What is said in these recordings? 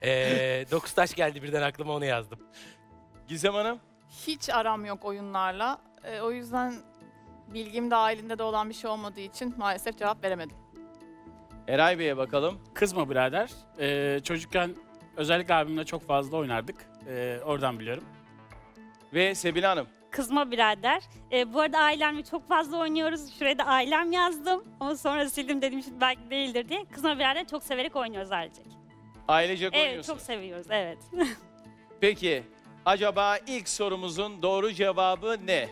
Dokuz taş geldi birden aklıma, onu yazdım. Gizem Hanım? Hiç aram yok oyunlarla. O yüzden bilgim dahilinde de olan bir şey olmadığı için maalesef cevap veremedim. Eray Bey'e bakalım. Kızma birader. Çocukken özellikle abimle çok fazla oynardık. Oradan biliyorum. Ve Sebil Hanım. Kızma birader. Bu arada ailemle çok fazla oynuyoruz. Şuraya da ailem yazdım. Ama sonra sildim, dedim şimdi belki değildir diye. Kızma birader çok severek oynuyoruz ailecek. Ailecek Evet, oynuyorsunuz. çok seviyoruz, evet. Peki, acaba ilk sorumuzun doğru cevabı ne?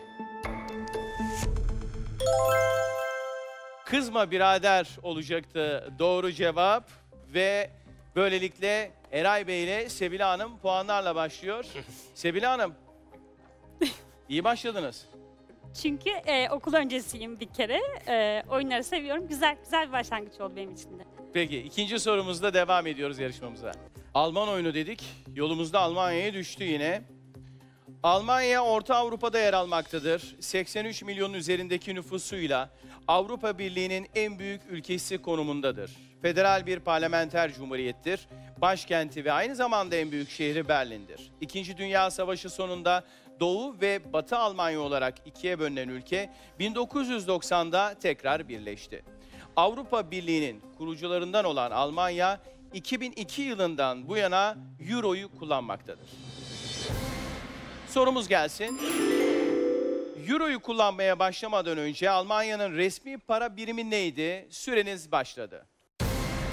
Kızma birader olacaktı doğru cevap ve böylelikle Eray Bey ile Sebil Hanım puanlarla başlıyor. Sebil Hanım, iyi başladınız. Çünkü okul öncesiyim bir kere. Oyunları seviyorum. Güzel bir başlangıç oldu benim için de. Peki, ikinci sorumuzda devam ediyoruz yarışmamıza. Alman oyunu dedik, yolumuzda Almanya'ya düştü yine. Almanya Orta Avrupa'da yer almaktadır. 83 milyonun üzerindeki nüfusuyla Avrupa Birliği'nin en büyük ülkesi konumundadır. Federal bir parlamenter cumhuriyettir. Başkenti ve aynı zamanda en büyük şehri Berlin'dir. İkinci Dünya Savaşı sonunda Doğu ve Batı Almanya olarak ikiye bölünen ülke 1990'da tekrar birleşti. Avrupa Birliği'nin kurucularından olan Almanya 2002 yılından bu yana Euro'yu kullanmaktadır. Sorumuz gelsin. Euro'yu kullanmaya başlamadan önce Almanya'nın resmi para birimi neydi? Süreniz başladı.